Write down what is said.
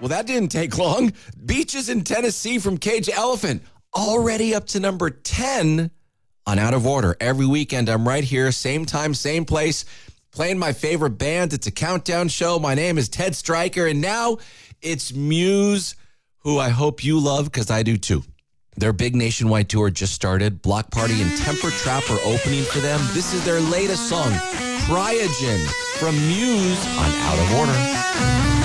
Well, that didn't take long. Beaches in Tennessee from Cage Elephant, already up to number 10 on Out of Order. Every weekend, I'm right here, same time, same place, playing my favorite band. It's a countdown show. My name is Ted Stryker, and now it's Muse, who I hope you love because I do too. Their big nationwide tour just started. Block Party and Temper Trap are opening for them. This is their latest song, Cryogen, from Muse on Out of Order.